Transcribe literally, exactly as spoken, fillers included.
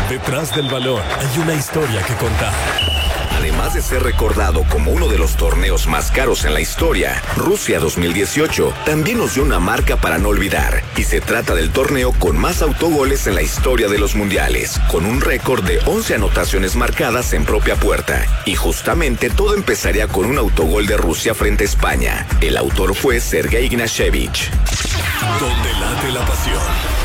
Detrás del balón hay una historia que contar. Además de ser recordado como uno de los torneos más caros en la historia, Rusia dos mil dieciocho también nos dio una marca para no olvidar. Y se trata del torneo con más autogoles en la historia de los mundiales, con un récord de once anotaciones marcadas en propia puerta. Y justamente todo empezaría con un autogol de Rusia frente a España. El autor fue Sergei Ignashevich. Donde late la pasión.